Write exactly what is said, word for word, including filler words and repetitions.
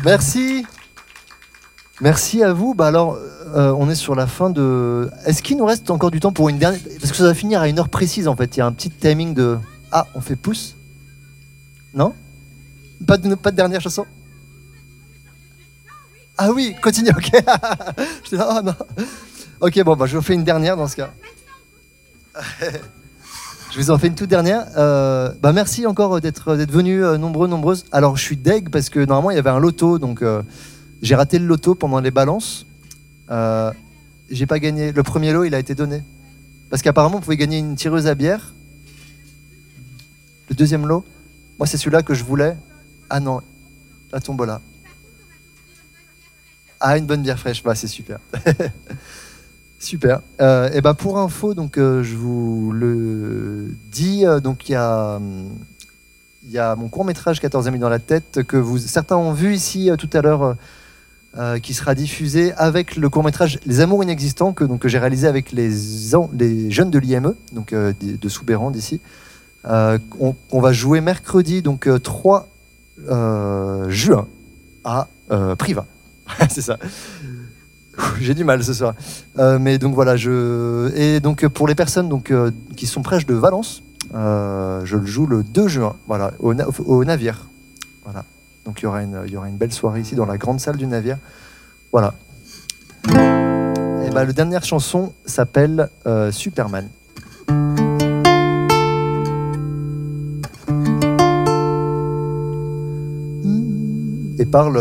Merci. Merci à vous. Bah alors, euh, on est sur la fin de... Est-ce qu'il nous reste encore du temps pour une dernière... Parce que ça va finir à une heure précise, en fait. Il y a un petit timing de... Ah, on fait pouce? Non? Pas de, pas de dernière chanson? Ah oui, continue, ok. J'étais là, oh non. Ok, bon, bah, je vous fais une dernière dans ce cas. Je vous en fais une toute dernière. Euh, bah, merci encore d'être, d'être venus euh, nombreux, nombreuses. Alors, je suis deg parce que normalement, il y avait un loto, donc... Euh, j'ai raté le loto pendant les balances. Euh, j'ai pas gagné. Le premier lot, il a été donné. Parce qu'apparemment, vous pouvez gagner une tireuse à bière. Le deuxième lot, moi, c'est celui-là que je voulais. Ah non, la tombola. Ah, une bonne bière fraîche. Bah, c'est super. Super. Euh, et bah, pour info, donc, euh, je vous le dis. Euh, donc, il y a, il y a mon court-métrage quatorze amis dans la tête que vous, certains ont vu ici euh, tout à l'heure. Euh, Euh, qui sera diffusé avec le court-métrage Les Amours Inexistants que, donc, que j'ai réalisé avec les, en, les jeunes de l'I M E, donc euh, de, de Soubéran d'ici. Euh, on, on va jouer mercredi donc, euh, trois euh, juin à euh, Privas. C'est ça. J'ai du mal ce soir. Euh, mais donc voilà, je... Et donc pour les personnes donc, euh, qui sont proches de Valence, euh, je le joue le deux juin, voilà, au, na- au navire. Voilà. Donc il y aura une, il y aura une belle soirée ici dans la grande salle du navire. Voilà. Et bah, la dernière chanson s'appelle euh, Superman. Et parle